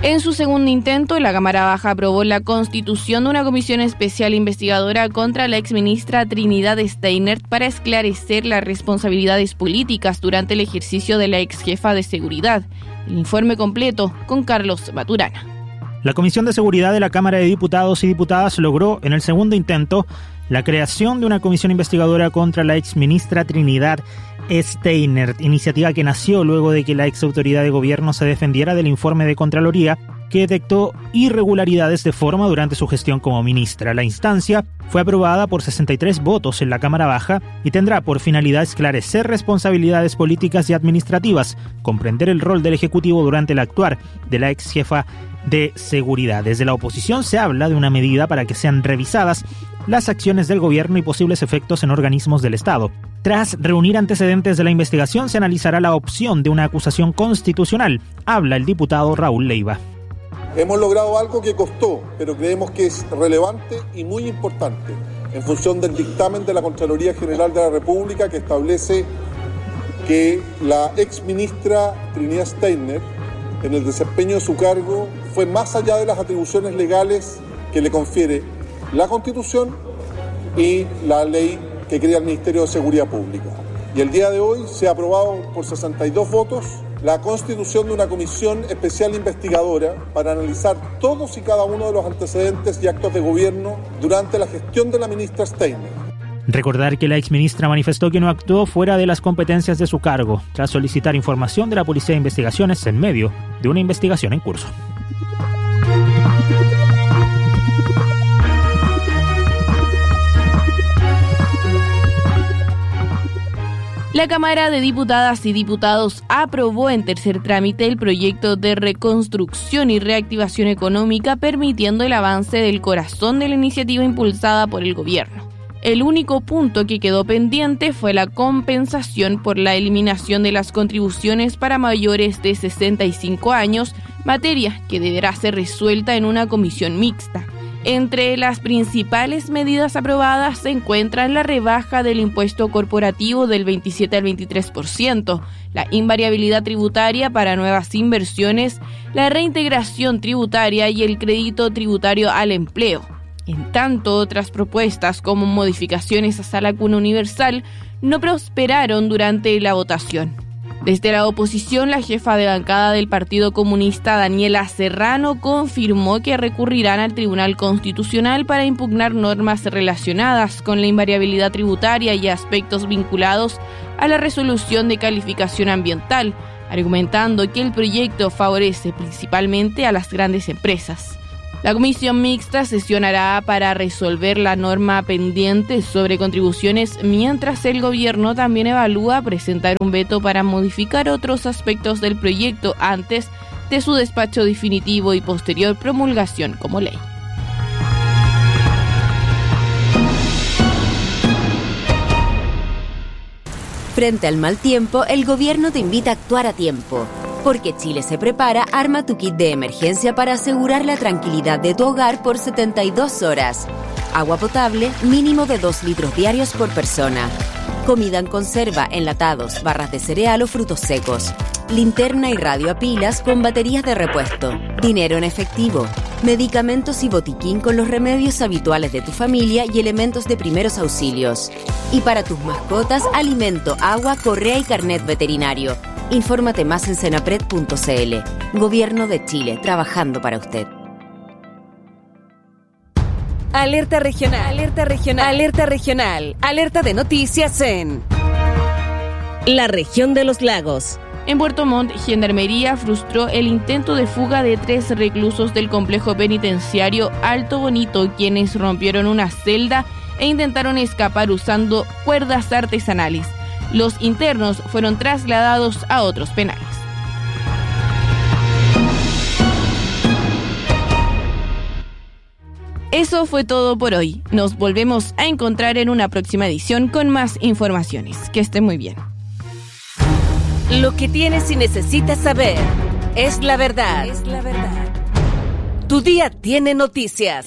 En su segundo intento, la Cámara Baja aprobó la constitución de una comisión especial investigadora contra la exministra Trinidad Steinert para esclarecer las responsabilidades políticas durante el ejercicio de la exjefa de seguridad. El informe completo con Carlos Maturana. La Comisión de Seguridad de la Cámara de Diputados y Diputadas logró, en el segundo intento, la creación de una comisión investigadora contra la exministra Trinidad Steinert, iniciativa que nació luego de que la exautoridad de gobierno se defendiera del informe de Contraloría que detectó irregularidades de forma durante su gestión como ministra. La instancia fue aprobada por 63 votos en la Cámara Baja y tendrá por finalidad esclarecer responsabilidades políticas y administrativas, comprender el rol del Ejecutivo durante el actuar de la ex jefa de seguridad. Desde la oposición se habla de una medida para que sean revisadas las acciones del gobierno y posibles efectos en organismos del Estado. Tras reunir antecedentes de la investigación, se analizará la opción de una acusación constitucional. Habla el diputado Raúl Leiva. Hemos logrado algo que costó, pero creemos que es relevante y muy importante, en función del dictamen de la Contraloría General de la República que establece que la exministra Trinidad Steinert, en el desempeño de su cargo, fue más allá de las atribuciones legales que le confiere la Constitución y la ley que crea el Ministerio de Seguridad Pública. Y el día de hoy se ha aprobado por 62 votos la constitución de una comisión especial investigadora para analizar todos y cada uno de los antecedentes y actos de gobierno durante la gestión de la ministra Steinert. Recordar que la exministra manifestó que no actuó fuera de las competencias de su cargo, tras solicitar información de la Policía de Investigaciones en medio de una investigación en curso. La Cámara de Diputadas y Diputados aprobó en tercer trámite el proyecto de reconstrucción y reactivación económica, permitiendo el avance del corazón de la iniciativa impulsada por el gobierno. El único punto que quedó pendiente fue la compensación por la eliminación de las contribuciones para mayores de 65 años, materia que deberá ser resuelta en una comisión mixta. Entre las principales medidas aprobadas se encuentran la rebaja del impuesto corporativo del 27 al 23%, la invariabilidad tributaria para nuevas inversiones, la reintegración tributaria y el crédito tributario al empleo. En tanto, otras propuestas como modificaciones a la cuna universal no prosperaron durante la votación. Desde la oposición, la jefa de bancada del Partido Comunista, Daniela Serrano, confirmó que recurrirán al Tribunal Constitucional para impugnar normas relacionadas con la invariabilidad tributaria y aspectos vinculados a la resolución de calificación ambiental, argumentando que el proyecto favorece principalmente a las grandes empresas. La comisión mixta sesionará para resolver la norma pendiente sobre contribuciones, mientras el gobierno también evalúa presentar un veto para modificar otros aspectos del proyecto antes de su despacho definitivo y posterior promulgación como ley. Frente al mal tiempo, el gobierno te invita a actuar a tiempo. Porque Chile se prepara, arma tu kit de emergencia para asegurar la tranquilidad de tu hogar por 72 horas. Agua potable, mínimo de 2 litros diarios por persona. Comida en conserva, enlatados, barras de cereal o frutos secos. Linterna y radio a pilas con baterías de repuesto. Dinero en efectivo. Medicamentos y botiquín con los remedios habituales de tu familia y elementos de primeros auxilios. Y para tus mascotas, alimento, agua, correa y carnet veterinario. Infórmate más en senapred.cl. Gobierno de Chile, trabajando para usted. Alerta regional, alerta regional, alerta regional, alerta de noticias en la región de los lagos. En Puerto Montt, Gendarmería frustró el intento de fuga de 3 reclusos del complejo penitenciario Alto Bonito, quienes rompieron una celda e intentaron escapar usando cuerdas artesanales. Los internos fueron trasladados a otros penales. Eso fue todo por hoy. Nos volvemos a encontrar en una próxima edición con más informaciones. Que estén muy bien. Lo que tienes y necesitas saber es la verdad. Es la verdad. Tu día tiene noticias.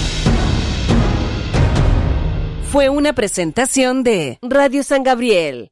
Fue una presentación de Radio San Gabriel.